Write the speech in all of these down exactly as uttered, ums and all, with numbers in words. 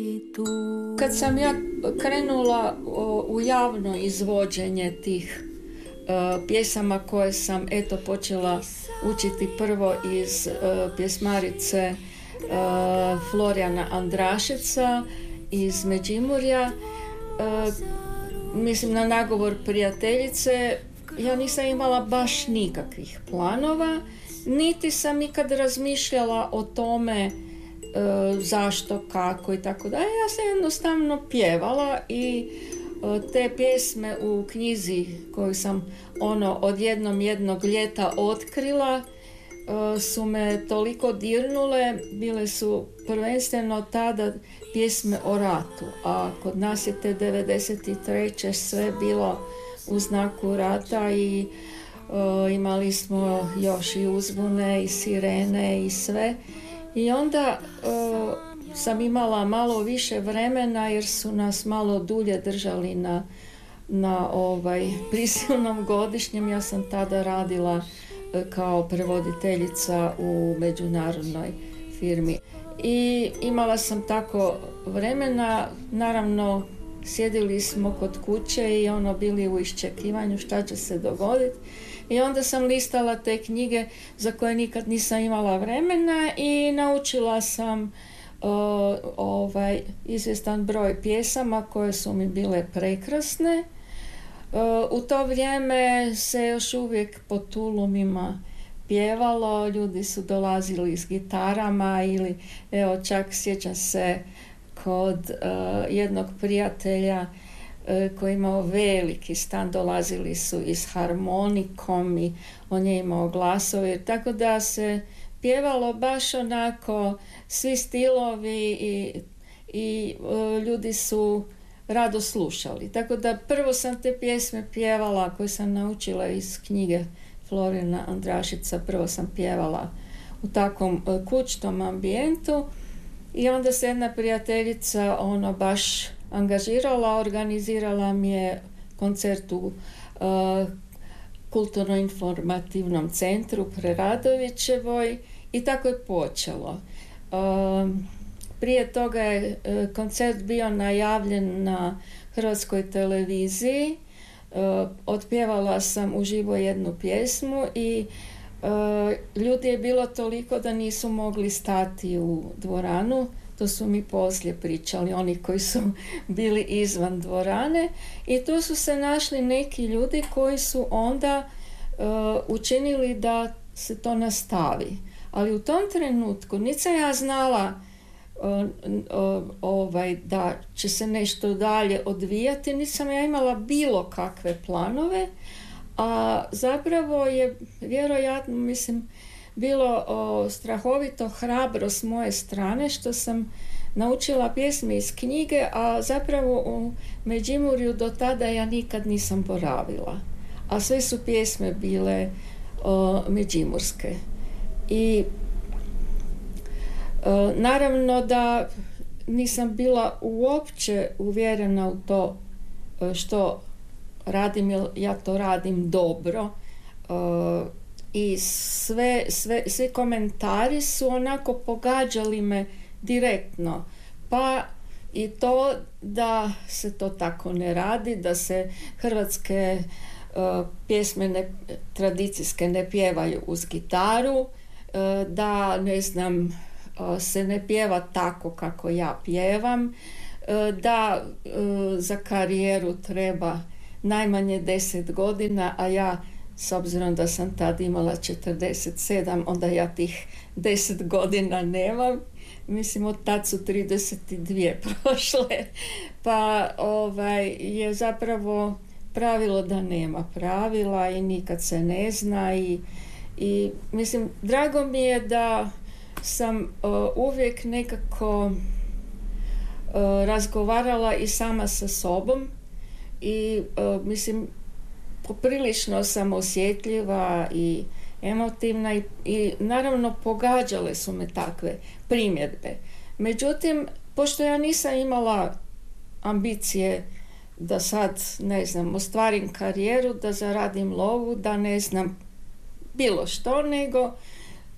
Kad sam ja krenula u javno izvođenje tih uh, pjesama koje sam eto počela učiti prvo iz uh, pjesmarice uh, Florijana Andrašeca iz Međimurja, uh, mislim na nagovor prijateljice, ja nisam imala baš nikakvih planova, niti sam ikad razmišljala o tome E, zašto, kako i tako dalje. Ja sam jednostavno pjevala i e, te pjesme u knjizi koju sam ono odjednom jednog ljeta otkrila e, su me toliko dirnule, bile su prvenstveno tada pjesme o ratu, a kod nas je te devedeset treće sve bilo u znaku rata i e, imali smo još i uzbune i sirene i sve. I onda uh, sam imala malo više vremena jer su nas malo dulje držali na, na ovaj prisilnom godišnjem. Ja sam tada radila uh, kao prevoditeljica u međunarodnoj firmi. I imala sam tako vremena, naravno sjedili smo kod kuće i ono bili u iščekivanju šta će se dogoditi. I onda sam listala te knjige za koje nikad nisam imala vremena i naučila sam uh, ovaj izvjestan broj pjesama koje su mi bile prekrasne. Uh, u to vrijeme se još uvijek po tulumima pjevalo, ljudi su dolazili s gitarama ili evo čak sjećam se kod uh, jednog prijatelja koji je imao veliki stan, dolazili su i s harmonikom i on je imao glasove, tako da se pjevalo baš onako svi stilovi i, i uh, ljudi su rado slušali. Tako da prvo sam te pjesme pjevala koje sam naučila iz knjige Florijana Andrašeca, prvo sam pjevala u takvom uh, kućnom ambijentu i onda se jedna prijateljica ono baš angažirala, organizirala mi je koncert u uh, kulturno-informativnom centru Preradovićevoj i tako je počelo. Uh, prije toga je uh, koncert bio najavljen na Hrvatskoj televiziji. Uh, otpjevala sam uživo jednu pjesmu i uh, ljudi je bilo toliko da nisu mogli stati u dvoranu. To su mi poslije pričali, oni koji su bili izvan dvorane i tu su se našli neki ljudi koji su onda uh, učinili da se to nastavi. Ali u tom trenutku nisam ja znala uh, uh, ovaj, da će se nešto dalje odvijati, nisam ja imala bilo kakve planove, a zapravo je vjerojatno, mislim, bilo o, strahovito hrabro s moje strane što sam naučila pjesme iz knjige, a zapravo u Međimurju do tada ja nikad nisam boravila. A sve su pjesme bile o, međimurske. I o, naravno da nisam bila uopće uvjerena u to što radim, jer ja to radim dobro. O, I sve, sve, svi komentari su onako pogađali me direktno. Pa i to da se to tako ne radi, da se hrvatske uh, pjesme ne, tradicijske ne pjevaju uz gitaru, uh, da ne znam, uh, se ne pjeva tako kako ja pjevam, uh, da uh, za karijeru treba najmanje deset godina, a ja s obzirom da sam tad imala četrdeset sedam, onda ja tih deset godina nemam. Mislim, od tad su trideset dvije prošle. Pa ovaj, je zapravo pravilo da nema pravila i nikad se ne zna. I, i mislim, drago mi je da sam uh, uvijek nekako uh, razgovarala i sama sa sobom. I uh, mislim, poprilično sam osjetljiva i emotivna i, i naravno pogađale su me takve primjedbe. Međutim, pošto ja nisam imala ambicije da sad, ne znam, ostvarim karijeru, da zaradim lovu, da ne znam bilo što, nego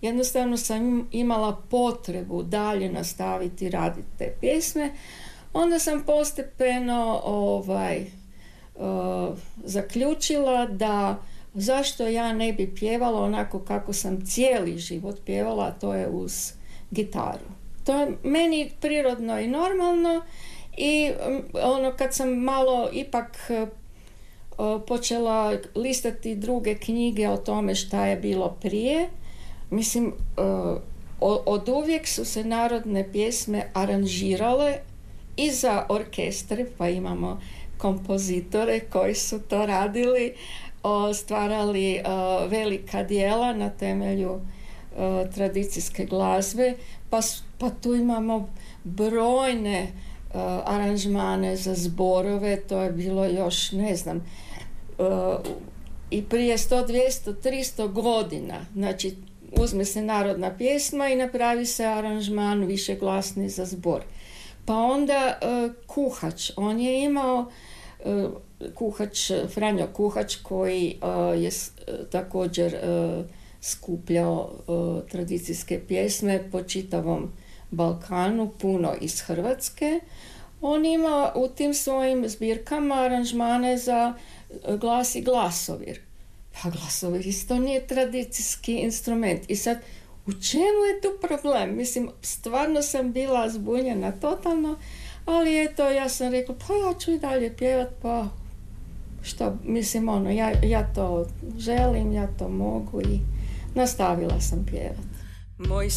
jednostavno sam imala potrebu dalje nastaviti raditi te pjesme. Onda sam postepeno ovaj, uh, zaključila da zašto ja ne bi pjevala onako kako sam cijeli život pjevala, a to je uz gitaru. To je meni prirodno i normalno i ono kad sam malo ipak uh, počela listati druge knjige o tome šta je bilo prije, mislim uh, od uvijek su se narodne pjesme aranžirale i za orkestre, pa imamo kompozitore koji su to radili, o, stvarali o, velika djela na temelju o, tradicijske glazbe, pa, pa tu imamo brojne o, aranžmane za zborove, to je bilo još, ne znam, o, i prije sto, dvjesto, tristo godina, znači uzme se narodna pjesma i napravi se aranžman višeglasni za zbor. Pa onda uh, Kuhač, on je imao uh, Kuhač, Franjo Kuhač koji uh, je uh, također uh, skupljao uh, tradicijske pjesme po čitavom Balkanu, puno iz Hrvatske. On ima u tim svojim zbirkama aranžmane za uh, glas i glasovir. Pa glasovir isto nije tradicijski instrument. I sad, u čemu je tu problem? Mislim, stvarno sam bila zbunjena totalno, ali eto, ja sam rekla, pa ja ću i dalje pjevat, pa što, mislim, ono, ja, ja to želim, ja to mogu i nastavila sam pjevat. Moj